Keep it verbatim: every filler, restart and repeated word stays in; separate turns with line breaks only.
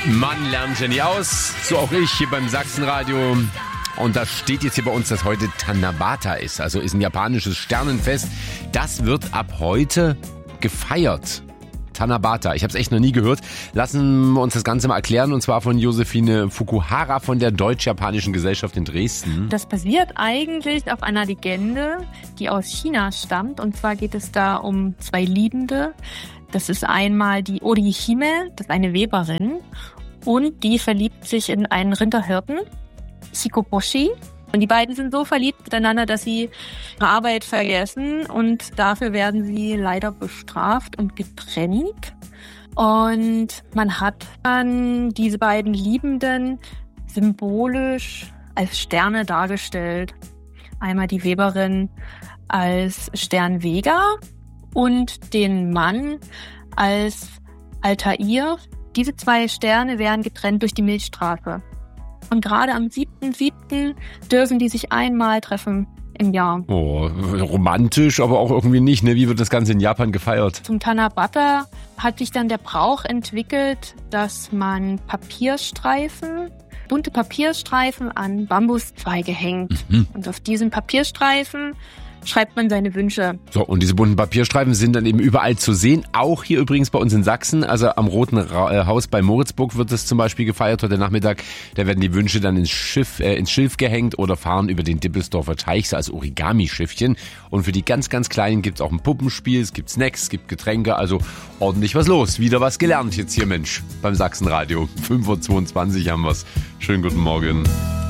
Man lernt ja nie aus, so auch ich hier beim Sachsenradio. Und da steht jetzt hier bei uns, dass heute Tanabata ist, also ist ein japanisches Sternenfest. Das wird ab heute gefeiert. Tanabata, ich habe es echt noch nie gehört. Lassen wir uns das Ganze mal erklären, und zwar von Josephine Fukuhara von der Deutsch-Japanischen Gesellschaft in Dresden.
Das basiert eigentlich auf einer Legende, die aus China stammt. Und zwar geht es da um zwei Liebende. Das ist einmal die Orihime, das ist eine Weberin, und die verliebt sich in einen Rinderhirten, Shikoboshi. Und die beiden sind so verliebt miteinander, dass sie ihre Arbeit vergessen, und dafür werden sie leider bestraft und getrennt. Und man hat dann diese beiden Liebenden symbolisch als Sterne dargestellt. Einmal die Weberin als Stern Vega und den Mann als Altair. Diese zwei Sterne werden getrennt durch die Milchstraße. Und gerade am siebten siebten dürfen die sich einmal treffen im Jahr.
Oh, romantisch, aber auch irgendwie nicht, ne? Wie wird das Ganze in Japan gefeiert?
Zum Tanabata hat sich dann der Brauch entwickelt, dass man Papierstreifen, bunte Papierstreifen an Bambuszweige hängt. Mhm. Und auf diesen Papierstreifen schreibt man seine Wünsche.
So, und diese bunten Papierstreifen sind dann eben überall zu sehen, auch hier übrigens bei uns in Sachsen, also am Roten Ra- Haus bei Moritzburg wird das zum Beispiel gefeiert heute Nachmittag. Da werden die Wünsche dann ins Schiff, äh, ins Schilf gehängt oder fahren über den Dippelsdorfer Teich, so als Origami-Schiffchen. Und für die ganz, ganz Kleinen gibt's auch ein Puppenspiel, es gibt Snacks, es gibt Getränke, also ordentlich was los. Wieder was gelernt jetzt hier, Mensch, beim Sachsenradio. fünf Uhr zweiundzwanzig haben wir's. Schönen guten Morgen.